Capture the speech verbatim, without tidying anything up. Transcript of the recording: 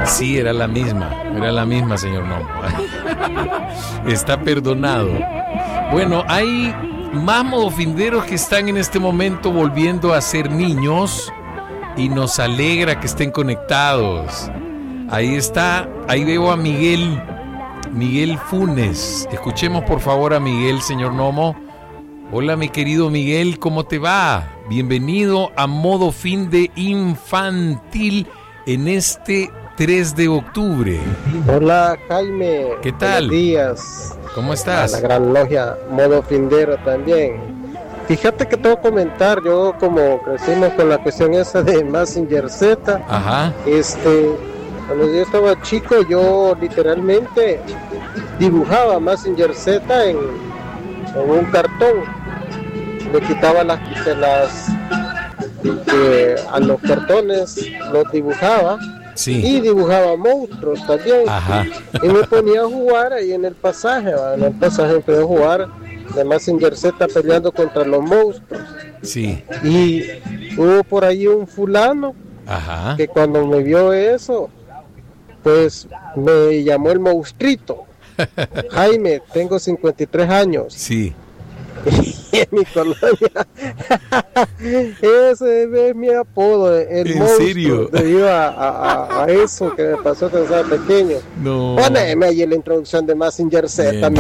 Sí, era la misma, era la misma, señor Nomo. Está perdonado. Bueno, hay más modofinderos que están en este momento volviendo a ser niños y nos alegra que estén conectados. Ahí está, ahí veo a Miguel, Miguel Funes. Escuchemos por favor a Miguel, señor Nomo. Hola, mi querido Miguel, ¿cómo te va? Bienvenido a Modo Finde Infantil en este tres de octubre. Hola, Jaime. ¿Qué tal? Buenos días. ¿Cómo estás? A la gran logia Modo Findero también. Fíjate que tengo que comentar, yo como crecimos con la cuestión esa de Mazinger Z. Ajá. Este, cuando yo estaba chico, yo literalmente dibujaba Mazinger Z en, en un cartón. Le quitaba las, las eh, a los cartones, los dibujaba. Sí. Y dibujaba monstruos también. Ajá. Y me ponía a jugar ahí en el pasaje, ¿va? En el pasaje empecé a jugar de Mazinger Z peleando contra los monstruos. Sí. Y hubo por ahí un fulano. Ajá. Que cuando me vio eso, pues me llamó el monstruito. Jaime, tengo cincuenta y tres años. Sí. Y en mi colonia ese es mi apodo, el ¿En monstruo, serio? debido a, a, a eso que me pasó cuando estaba pequeño. No. Poneme ahí en la introducción de Mazinger Z.